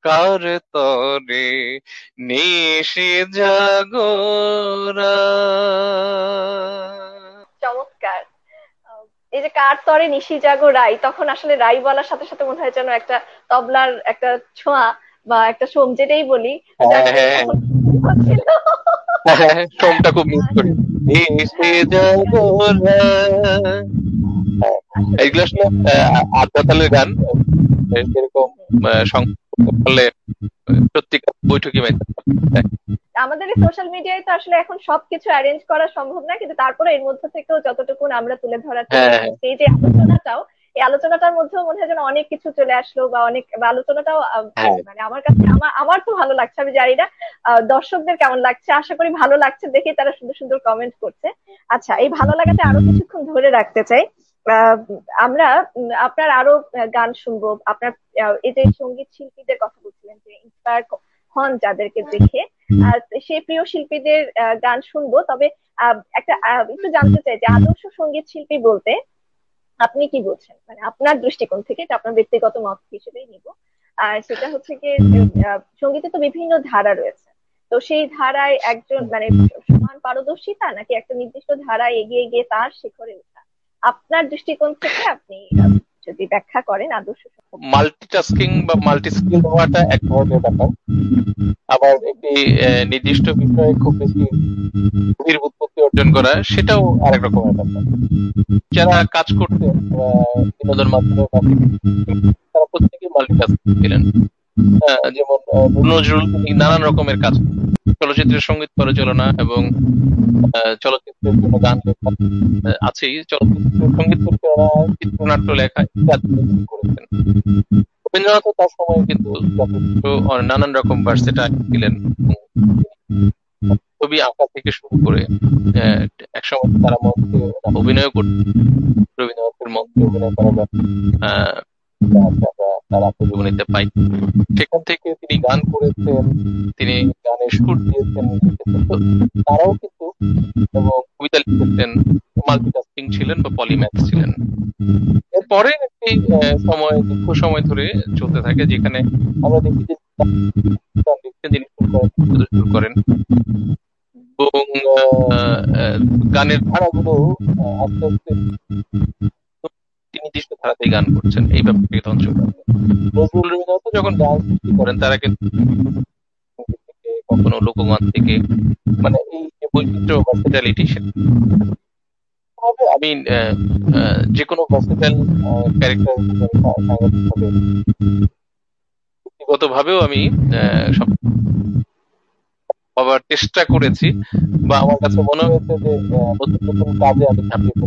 কার তরে নিশি জাগরা। চমৎকার। এই যে কার তরে নিশি জাগো রাই, তখন আসলে রাই বলার সাথে সাথে মনে হয় যেন একটা তবলার একটা ছোঁয়া বা একটা সোম যেটাই বলি, হ্যাঁ, যাক হ্যাঁ, তখন হচ্ছিল। হ্যাঁ, হ্যাঁ, সোমটা খুব মিস করি। নিশি হ্যাঁ জাগরা। হ্যাঁ, আসলে এইগুলো আসলে আধা তালের গান। সেরকম সংগীত করতে পারলে সত্যিকার বৈঠকি মাইতে হয়। আমাদের এই সোশ্যাল মিডিয়ায় তো আসলে এখন সবকিছু অ্যারেঞ্জ করা সম্ভব না, কিন্তু তারপরে এর মধ্যে থেকেও যতটুকু আমরা তুলে ধরার চেষ্টা হ্যাঁ, হ্যাঁ, করছি, এই যে আলোচনাটাও, এই আলোচনাটার মধ্যেও মনে হয় যেন অনেক কিছু চলে আসলো, বা অনেক বা আলোচনাটাও হ্যাঁ, মানে আমার কাছে আমার তো ভালো লাগছে, আমি জানি না দর্শকদের কেমন লাগছে, আশা করি ভালো লাগছে দেখে তারা সুন্দর সুন্দর কমেন্ট করছে। আচ্ছা, এই ভালো লাগাটা আরো কিছুক্ষণ ধরে রাখতে চাই। আহ, আমরা আপনার আরো গান শুনবো, আপনার এই যে সঙ্গীত শিল্পীদের কথা বলছিলেন যে ইন্সপায়ার হন যাদেরকে দেখে, আর সেই প্রিয় শিল্পীদের গান শুনবো। তবে একটা একটু জানতে চাই যে আদর্শ সঙ্গীত শিল্পী বলতে আপনি কি বলছেন, মানে আপনার দৃষ্টিকোণ থেকে, এটা আপনার ব্যক্তিগত মত হিসেবেই নিব। আর সেটা হচ্ছে কি, সঙ্গীতে তো বিভিন্ন ধারা রয়েছে, তো সেই ধারায় একজন মানে সমান পারদর্শিতা, নাকি একটা নির্দিষ্ট ধারায় এগিয়ে গিয়ে তার শিখরে ওঠা, আপনার দৃষ্টিকোণ থেকে আপনি যদি ব্যাখ্যা করেন আদর্শ মাল্টিটাস্কিং বা মাল্টি স্কিল হওয়াটা এক ধরনের ব্যাপার। আবার একটি নির্দিষ্ট বিষয়ে খুব বেশি গভীর উৎপত্তি অর্জন করা, সেটাও আরেক রকমের ব্যাপার। যারা কাজ করতেন বিনোদন মাধ্যমে বা তারা প্রত্যেকেই মাল্টিটাস্কিং ছিলেন। যেমন নজরুল, তিনি নানান রকমের কাজ, চলচ্চিত্রের সঙ্গীত পরিচালনা এবং চলচ্চিত্রের জন্য গান লেখা আছেই, চলচ্চিত্রের সঙ্গীত পরিচালনা, চিত্রনাট্য লেখা ইত্যাদি তিনি করেছেন। রবীন্দ্রনাথও তার সময়ে কিন্তু যথেষ্ট নানান রকম ভার্সেটাইল ছিলেন। ছবি আঁকা থেকে শুরু করে আহ, একসময় তারা মঞ্চে অভিনয় করতেন। রবীন্দ্রনাথের মঞ্চে অভিনয় করার আহ, আমরা তার আত্মজীবনীতে পাই। সেখান থেকে তিনি গান করেছেন, তিনি গানের সুর দিয়েছেন, লিখেছেন। তো তারাও কিন্তু, এবং কবিতা লিখেছেন, মাল্টিটাস্কিং ছিলেন বা পলিম্যাথ ছিলেন। এরপরে একটি সময়, দীর্ঘ সময় ধরে চলতে থাকে, যেখানে আমরা দেখি যে গান লিখতে তিনি শুরু করেন এবং গানের ধারাগুলো আস্তে আস্তে তিনি নির্দিষ্ট ধারাতেই গান করছেন, এই ব্যাপারটি তখন চলে আসে। নজরুল, রবীন্দ্রনাথ যখন গান সৃষ্টি করেন, তারা কিন্তু সঙ্গীত থেকে, কখনো লোকগান থেকে, মানে এই যে বৈচিত্র্য ভার্সেটালিটি, হবে আমি যে কোনো ভার্সেটাইল ক্যারেক্টার সাংগঠনিকভাবে, ব্যক্তিগত ভাবেও আমি সব হবার চেষ্টা করেছি, বা আমার কাছে মনে হয়েছে যে নতুন নতুন কাজে আমি ঝাঁপিয়ে পড়েছি।